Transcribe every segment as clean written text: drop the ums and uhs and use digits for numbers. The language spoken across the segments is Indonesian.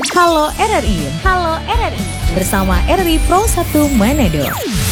Halo RRI, Halo RRI, bersama RRI Pro 1 Manado.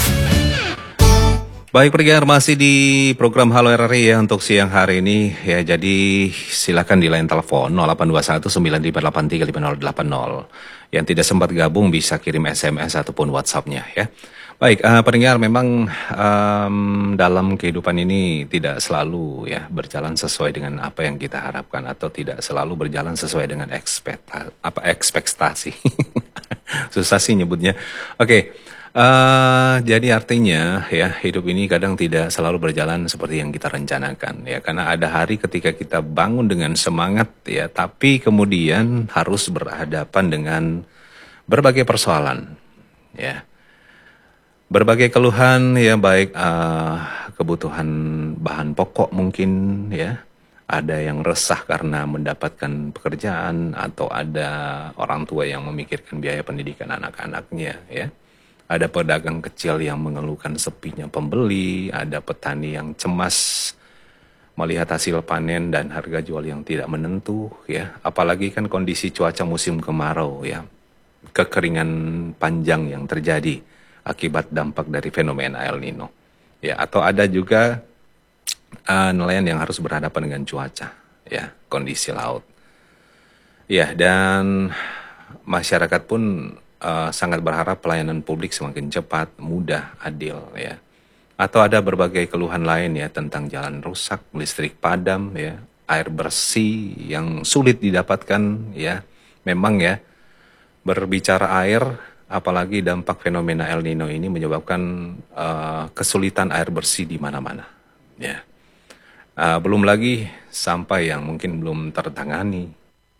Baik pendengar, masih di program Halo RRI ya untuk siang hari ini ya. Jadi silakan di line telepon 0821 9583 5080. Yang tidak sempat gabung bisa kirim SMS ataupun WhatsApp-nya ya. Baik pendengar, memang dalam kehidupan ini tidak selalu ya berjalan sesuai dengan apa yang kita harapkan atau tidak selalu berjalan sesuai dengan ekspektasi. Susah sih nyebutnya. Oke. Jadi artinya ya hidup ini kadang tidak selalu berjalan seperti yang kita rencanakan ya, karena ada hari ketika kita bangun dengan semangat ya, tapi kemudian harus berhadapan dengan berbagai persoalan ya, berbagai keluhan ya, baik kebutuhan bahan pokok mungkin ya, ada yang resah karena mendapatkan pekerjaan, atau ada orang tua yang memikirkan biaya pendidikan anak-anaknya ya. Ada pedagang kecil yang mengeluhkan sepinya pembeli, ada petani yang cemas melihat hasil panen dan harga jual yang tidak menentu ya. Apalagi kan kondisi cuaca musim kemarau ya. Kekeringan panjang yang terjadi akibat dampak dari fenomena El Nino. Ya, atau ada juga nelayan yang harus berhadapan dengan cuaca ya, kondisi laut. Ya, dan masyarakat pun sangat berharap pelayanan publik semakin cepat, mudah, adil ya. Atau ada berbagai keluhan lain ya, tentang jalan rusak, listrik padam ya, air bersih yang sulit didapatkan ya. Memang ya, berbicara air, apalagi dampak fenomena El Nino ini menyebabkan kesulitan air bersih di mana-mana ya. Belum lagi sampah yang mungkin belum tertangani,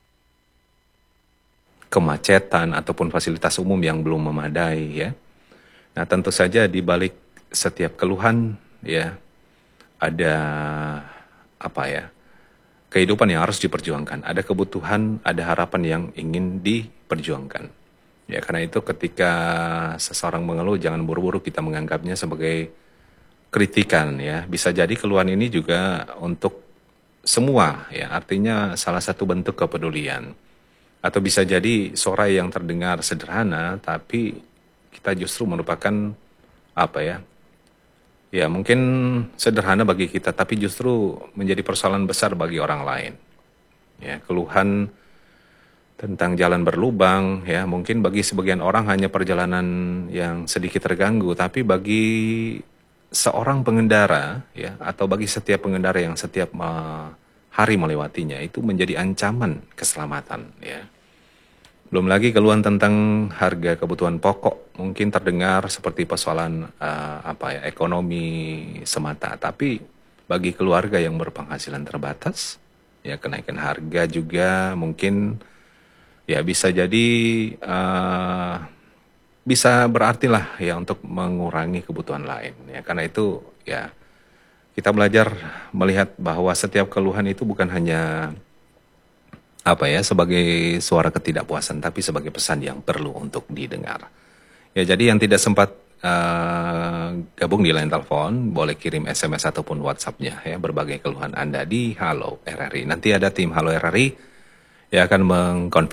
kemacetan ataupun fasilitas umum yang belum memadai ya. Nah, tentu saja di balik setiap keluhan ya ada apa ya? Kehidupan yang harus diperjuangkan, ada kebutuhan, ada harapan yang ingin diperjuangkan. Ya, karena itu ketika seseorang mengeluh jangan buru-buru kita menganggapnya sebagai kritikan ya. Bisa jadi keluhan ini juga untuk semua ya, artinya salah satu bentuk kepedulian. Atau bisa jadi suara yang terdengar sederhana, tapi kita justru merupakan apa ya? Ya mungkin sederhana bagi kita, tapi justru menjadi persoalan besar bagi orang lain. Ya, keluhan tentang jalan berlubang, ya mungkin bagi sebagian orang hanya perjalanan yang sedikit terganggu, tapi bagi seorang pengendara, ya atau bagi setiap pengendara yang setiap hari melewatinya itu menjadi ancaman keselamatan, ya. Belum lagi keluhan tentang harga kebutuhan pokok mungkin terdengar seperti persoalan ekonomi semata, tapi bagi keluarga yang berpenghasilan terbatas, ya kenaikan harga juga mungkin ya bisa jadi bisa berarti lah ya untuk mengurangi kebutuhan lain. Ya karena itu ya kita belajar melihat bahwa setiap keluhan itu bukan hanya sebagai suara ketidakpuasan, tapi sebagai pesan yang perlu untuk didengar. Ya, jadi yang tidak sempat gabung di line telepon, boleh kirim SMS ataupun WhatsApp-nya ya, berbagai keluhan Anda di Halo RRI. Nanti ada tim Halo RRI yang akan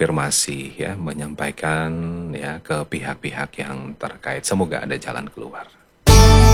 mengkonfirmasi ya, menyampaikan ya ke pihak-pihak yang terkait. Semoga ada jalan keluar.